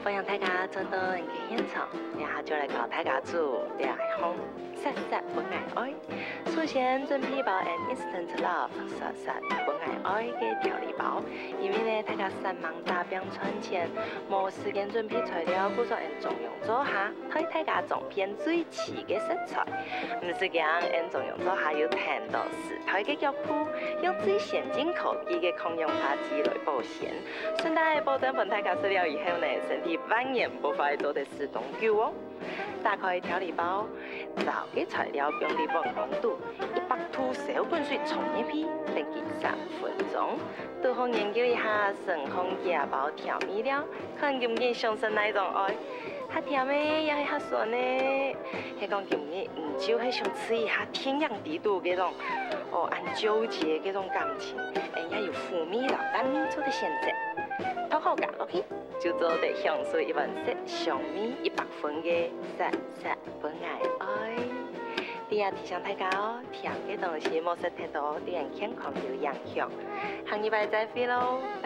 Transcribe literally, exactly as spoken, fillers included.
欢迎大家做到人嘅现场，然后就来教大家做两项杀杀本爱爱。首先准备包 an instant love 杀杀本爱爱嘅调理包，因为呢大家三忙大病存钱，冇时间准备材料，故作用中用做下，替大家种片最齐嘅食材。唔是讲 an 中用做下要谈到时态嘅药铺，用最先进科技嘅抗氧化剂来保鲜，顺带保证本大家食了以后呢，身体万年不会做得死冻久哦。打开调理包，找嘅材料用低温温度，一百度小滚水冲一批，等佢三分钟。都好研究一下深空压包调味料，看见唔见上身那种爱，较甜的也系较酸的，系讲今日唔就系想吃一下天壤地度嗰种，哦，按纠结嗰种感情，誒也有苦味老干米做的选择。拖好架落去，就做得香水一万色，香味一百分嘅杀杀本爱爱。你也提醒大家哦，甜嘅东西冇食太多，对人健康有影响。下禮拜再會咯。